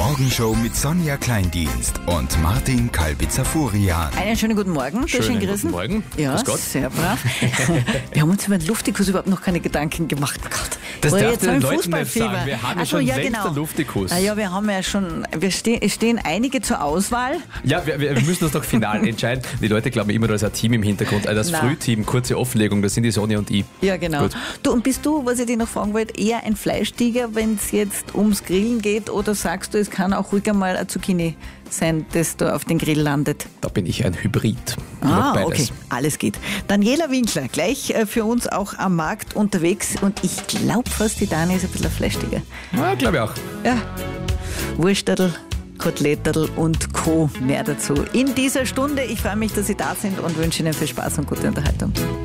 Morgenshow mit Sonja Kleindienst und Martin Kalbitzer-Furian. Einen schönen guten Morgen. Schönen guten Morgen. Ja, Grüß Gott. sehr brav. Wir haben uns über den Luftikus überhaupt noch keine Gedanken gemacht. Gott. Das War darf jetzt den im Leuten nicht Fußballfieber. sagen. Wir haben ja Ach so, schon ja, längst genau. einen Luftikus. Ja, wir haben ja schon, es stehen einige zur Auswahl. Ja, wir müssen uns doch final entscheiden. Die Leute glauben immer, da ist ein Team im Hintergrund. Das Nein. Frühteam, kurze Offenlegung, das sind die Sonja und ich. Ja, genau. Gut. Du, und bist du, was ich dich noch fragen wollte, eher ein Fleischtiger, wenn es jetzt ums Grillen geht, oder sagst du, es kann auch ruhig einmal ein Zucchini sein, das da auf den Grill landet? Da bin ich ein Hybrid. Ich mag beides. Okay, alles geht. Daniela Winkler, gleich für uns auch am Markt unterwegs, und ich glaube fast, die Dani ist ein bisschen ein Fleischtiger. Ja, glaube ich auch. Ja, Wurstadl, Koteletterl und Co. Mehr dazu in dieser Stunde. Ich freue mich, dass Sie da sind und wünsche Ihnen viel Spaß und gute Unterhaltung.